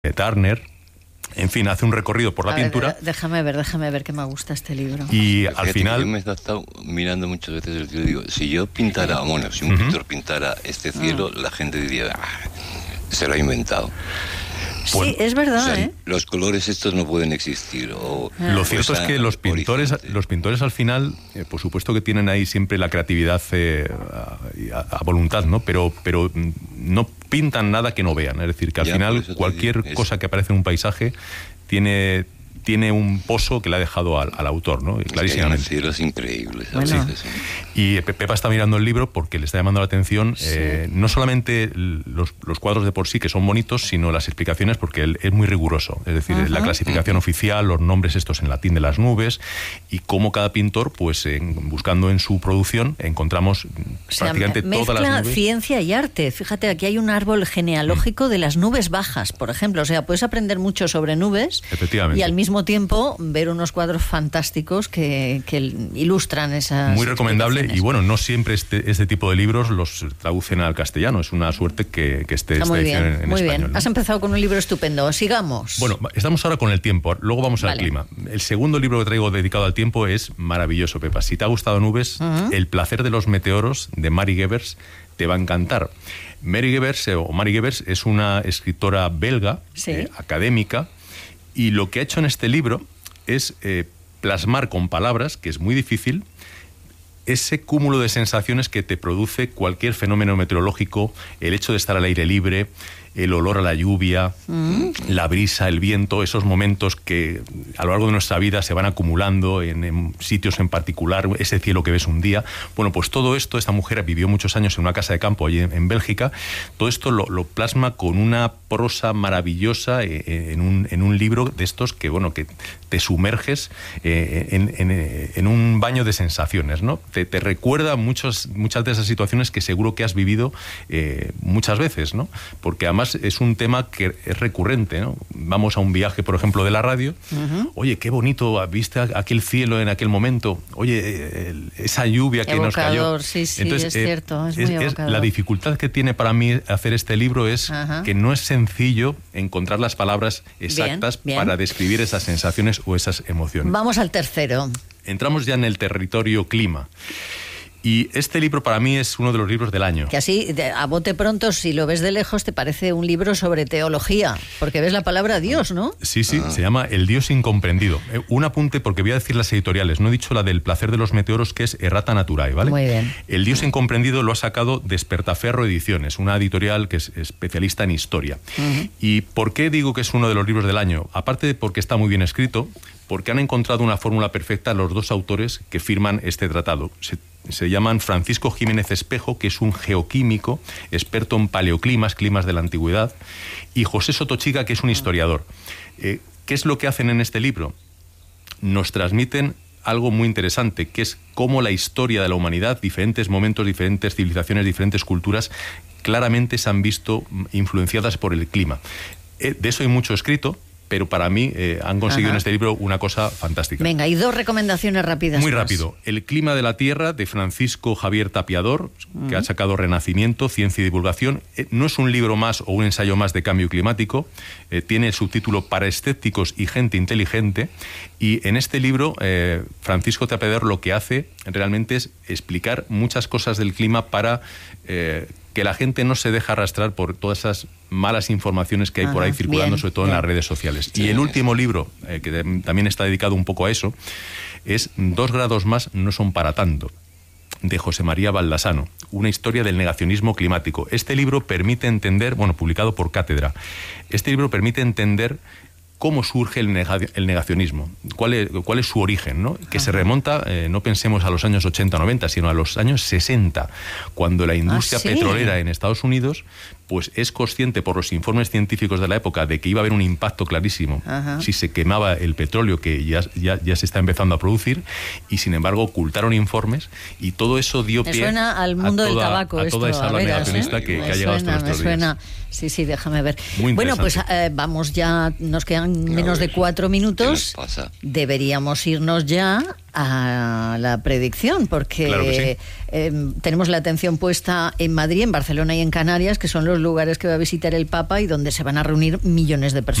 Turner. En fin, hace un recorrido por la pintura. Déjame ver que me gusta este libro. Y al final... Yo me he estado mirando muchas veces el cielo y digo, si yo pintara, si un pintor pintara este cielo, la gente diría, se lo ha inventado. Sí, es verdad, o sea, los colores estos no pueden existir. Lo cierto es que los pintores al final, por supuesto que tienen ahí siempre la creatividad a voluntad, ¿no? Pero no pintan nada que no vean. Es decir, que al final cualquier cosa que aparece en un paisaje tiene un pozo que le ha dejado al autor, ¿no? Clarísimamente. Sí, es increíble. Bueno. Y Pepa está mirando el libro porque le está llamando la atención no solamente los cuadros de por sí, que son bonitos, sino las explicaciones, porque él es muy riguroso. Es decir, la clasificación oficial, los nombres estos en latín de las nubes, y cómo cada pintor, pues buscando en su producción, encontramos prácticamente todas las nubes. Mezcla ciencia y arte. Fíjate, aquí hay un árbol genealógico de las nubes bajas, por ejemplo. O sea, puedes aprender mucho sobre nubes. Efectivamente. Y al mismo tiempo ver unos cuadros fantásticos que ilustran esas... Muy recomendable, y bueno, no siempre este tipo de libros los traducen al castellano. Es una suerte que esté esta edición en muy español, bien. ¿no? Has empezado con un libro estupendo. Sigamos. Bueno, estamos ahora con el tiempo, luego vamos al clima. El segundo libro que traigo dedicado al tiempo es maravilloso, Pepa. Si te ha gustado Nubes, El placer de los meteoros, de Mary Gevers, te va a encantar. Mary Gevers es una escritora belga, académica, y lo que ha hecho en este libro es plasmar con palabras, que es muy difícil, ese cúmulo de sensaciones que te produce cualquier fenómeno meteorológico, el hecho de estar al aire libre, el olor a la lluvia, la brisa, el viento, esos momentos que a lo largo de nuestra vida se van acumulando en sitios en particular, ese cielo que ves un día. Bueno, pues todo esto, esta mujer vivió muchos años en una casa de campo allí en Bélgica, todo esto lo plasma con una prosa maravillosa en un libro de estos que, bueno, que te sumerges en un baño de sensaciones, ¿no? Te recuerda muchas de esas situaciones que seguro que has vivido muchas veces, ¿no? Porque además es un tema que es recurrente, ¿no? Vamos a un viaje, por ejemplo, de la radio. Oye, qué bonito, ¿viste aquel cielo en aquel momento? Oye, esa lluvia que nos cayó. Sí, entonces, es cierto, es muy evocador. La dificultad que tiene para mí hacer este libro es que no es sencillo encontrar las palabras exactas para describir esas sensaciones o esas emociones. Vamos al tercero. Entramos ya en el territorio clima. Y este libro para mí es uno de los libros del año. Que así, a bote pronto, si lo ves de lejos, te parece un libro sobre teología, porque ves la palabra Dios, ¿no? Sí, se llama El Dios Incomprendido. Un apunte, porque voy a decir las editoriales. No he dicho la del placer de los meteoros, que es Errata Naturae, ¿vale? Muy bien. El Dios Incomprendido lo ha sacado Despertaferro Ediciones, una editorial que es especialista en historia. ¿Y por qué digo que es uno de los libros del año? Aparte de porque está muy bien escrito, porque han encontrado una fórmula perfecta los dos autores que firman este tratado. Se llaman Francisco Jiménez Espejo, que es un geoquímico, experto en paleoclimas, climas de la antigüedad, y José Sotochiga, que es un historiador. ¿Qué es lo que hacen en este libro? Nos transmiten algo muy interesante, que es cómo la historia de la humanidad, diferentes momentos, diferentes civilizaciones, diferentes culturas, claramente se han visto influenciadas por el clima. De eso hay mucho escrito, pero para mí han conseguido en este libro una cosa fantástica. Venga, y dos recomendaciones rápidas. Muy rápido. El clima de la Tierra, de Francisco Javier Tapiador, que ha sacado Renacimiento, Ciencia y Divulgación. No es un libro más o un ensayo más de cambio climático. Tiene el subtítulo Para escépticos y gente inteligente. Y en este libro, Francisco Tapiador lo que hace realmente es explicar muchas cosas del clima para que la gente no se deje arrastrar por todas esas malas informaciones que hay por ahí circulando, sobre todo en las redes sociales. Y el último libro, que también está dedicado un poco a eso, es 2 grados más no son para tanto, de José María Baldasano, una historia del negacionismo climático. Este libro permite entender, publicado por Cátedra, este libro permite entender cómo surge el negacionismo, cuál es su origen, ¿no? Que se remonta, no pensemos a los años 80-90, sino a los años 60, cuando la industria petrolera en Estados Unidos pues es consciente por los informes científicos de la época de que iba a haber un impacto clarísimo si se quemaba el petróleo que ya se está empezando a producir, y sin embargo ocultaron informes, y todo eso dio pie suena al mundo del tabaco, a toda esa ala negacionista que ha llegado hasta nuestros días. Sí, déjame ver. Muy bueno, pues vamos ya, nos quedan menos de 4 minutos. ¿Qué nos pasa? Deberíamos irnos ya a la predicción, porque claro que tenemos la atención puesta en Madrid, en Barcelona y en Canarias, que son los lugares que va a visitar el Papa y donde se van a reunir millones de personas.